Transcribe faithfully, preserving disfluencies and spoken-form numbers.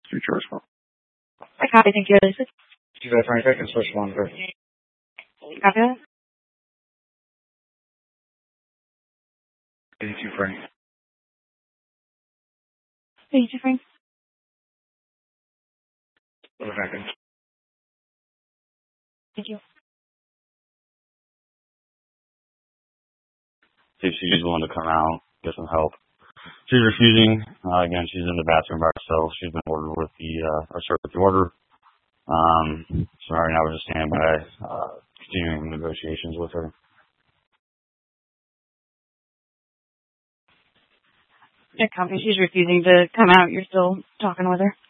Future response. I copy. Thank you. Two five Frank, I can switch one for. Copy that. eighty-two Frank. eighty-two Frank. One second. Thank you. See if she's willing to come out, get some help. She's refusing. Uh, again, she's in the bathroom by herself. She's been ordered with the, uh, or served with the order. Um, so right now we're just standing by, uh, continuing negotiations with her. Yeah, copy. She's refusing to come out. You're still talking with her.